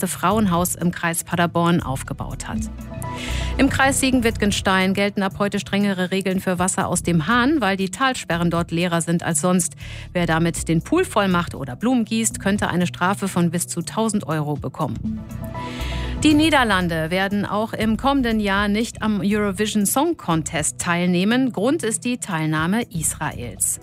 erste Frauenhaus im Kreis Paderborn aufgebaut hat. Im Kreis Siegen-Wittgenstein gelten ab heute strengere Regeln für Wasser aus dem Hahn, weil die Talsperren dort leerer sind als sonst. Wer damit den Pool voll macht oder Blumen gießt, könnte eine Strafe von bis zu 1.000 € bekommen. Die Niederlande werden auch im kommenden Jahr nicht am Eurovision Song Contest teilnehmen. Grund ist die Teilnahme Israels.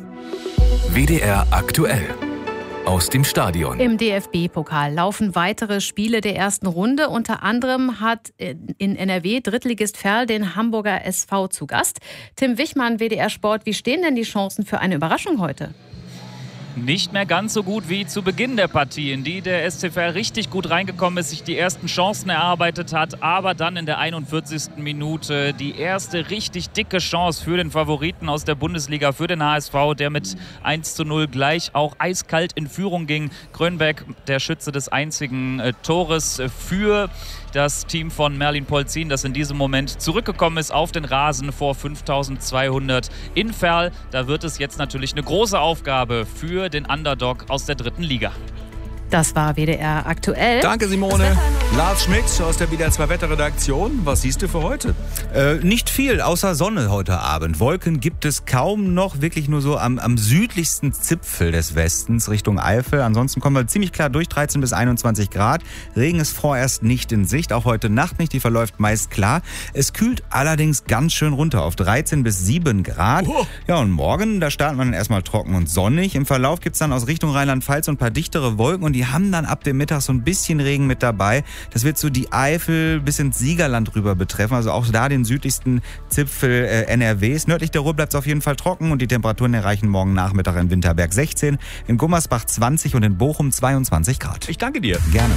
WDR aktuell. Aus dem Stadion. Im DFB-Pokal laufen weitere Spiele der ersten Runde. Unter anderem hat in NRW Drittligist Verl den Hamburger SV zu Gast. Tim Wichmann, WDR Sport, wie stehen denn die Chancen für eine Überraschung heute? Nicht mehr ganz so gut wie zu Beginn der Partie, in die der SC Verl richtig gut reingekommen ist, sich die ersten Chancen erarbeitet hat, aber dann in der 41. Minute die erste richtig dicke Chance für den Favoriten aus der Bundesliga, für den HSV, der mit 1:0 gleich auch eiskalt in Führung ging. Grönbeck, der Schütze des einzigen Tores für das Team von Merlin Polzin, das in diesem Moment zurückgekommen ist auf den Rasen vor 5.200 in Verl. Da wird es jetzt natürlich eine große Aufgabe für den Underdog aus der 3. Liga. Das war WDR aktuell. Danke, Simone. Lars Schmidt aus der WDR 2 Wetterredaktion. Was siehst du für heute? Nicht viel, außer Sonne heute Abend. Wolken gibt es kaum noch, wirklich nur so am südlichsten Zipfel des Westens Richtung Eifel. Ansonsten kommen wir ziemlich klar durch, 13 bis 21 Grad. Regen ist vorerst nicht in Sicht, auch heute Nacht nicht, die verläuft meist klar. Es kühlt allerdings ganz schön runter auf 13 bis 7 Grad. Ja, und morgen, da starten wir dann erstmal trocken und sonnig. Im Verlauf gibt es dann aus Richtung Rheinland-Pfalz so ein paar dichtere Wolken und die haben dann ab dem Mittag so ein bisschen Regen mit dabei. Das wird so die Eifel bis ins Siegerland rüber betreffen, also auch da den südlichsten Zipfel NRWs. Nördlich der Ruhr bleibt es auf jeden Fall trocken und die Temperaturen erreichen morgen Nachmittag in Winterberg 16, in Gummersbach 20 und in Bochum 22 Grad. Ich danke dir. Gerne.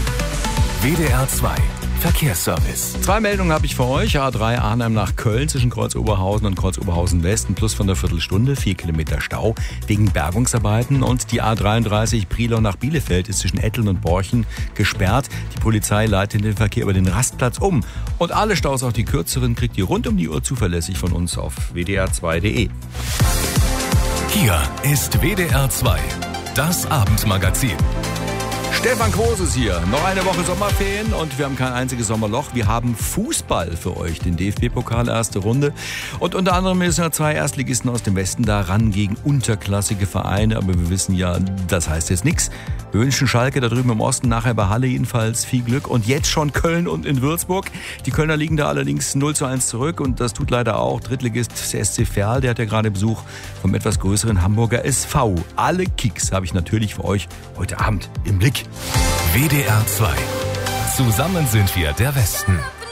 WDR 2 Verkehrsservice. 2 Meldungen habe ich für euch. A3 Arnhem nach Köln zwischen Kreuz-Oberhausen und Kreuz-Oberhausen West. Ein Plus von der Viertelstunde, 4 Kilometer Stau wegen Bergungsarbeiten. Und die A33 Prilau nach Bielefeld ist zwischen Etteln und Borchen gesperrt. Die Polizei leitet den Verkehr über den Rastplatz um. Und alle Staus, auch die kürzeren, kriegt ihr rund um die Uhr zuverlässig von uns auf wdr2.de. Hier ist WDR 2, das Abendmagazin. Stefan Kroos ist hier. Noch eine Woche Sommerferien und wir haben kein einziges Sommerloch. Wir haben Fußball für euch, den DFB-Pokal erste Runde. Und unter anderem ist ja 2 Erstligisten aus dem Westen da ran gegen unterklassige Vereine. Aber wir wissen ja, das heißt jetzt nichts. Wir wünschen Schalke da drüben im Osten, nachher bei Halle jedenfalls viel Glück. Und jetzt schon Köln und in Würzburg. Die Kölner liegen da allerdings 0:1 zurück. Und das tut leider auch Drittligist SC Verl. Der hat ja gerade Besuch vom etwas größeren Hamburger SV. Alle Kicks habe ich natürlich für euch heute Abend im Blick. WDR 2. Zusammen sind wir der Westen.